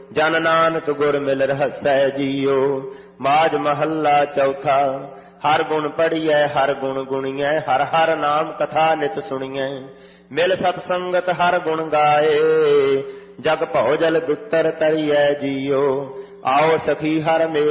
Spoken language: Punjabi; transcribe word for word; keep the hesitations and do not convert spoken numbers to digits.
ਜਨ ਨਾਨਕ ਗੁਰ ਮਿਲ ਰਹਸੈ ਜੀਓ। ਮਾਝ ਮਹੱਲਾ ਚੌਥਾ। ਹਰ ਗੁਣ ਪੜੀਐ ਹਰ ਗੁਣ ਗੁਣੀਐ, ਹਰ ਹਰ ਨਾਮ ਕਥਾ ਨਿਤ ਸੁਣੀਐ। ਮਿਲ ਸਤ ਸੰਗਤ ਹਰ ਗੁਣ ਗਾਏ, ਜਗ ਭਉ ਜਲ ਦੁੱਤਰ ਤਰੀਐ ਜੀਓ। ਆਓ ਸਖੀ ਹਰ ਮੇਲ